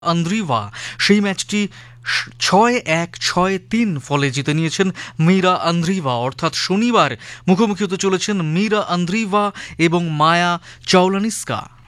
আন্দ্রিভা সেই ম্যাচটি 6-1, 6-3 ফলে জিতে নিয়েছেন মীরা আন্দ্রিভা। অর্থাৎ শনিবার মুখোমুখি হতে চলেছেন মীরা আন্দ্রিভা এবং মায়া চাওলানিস্কা।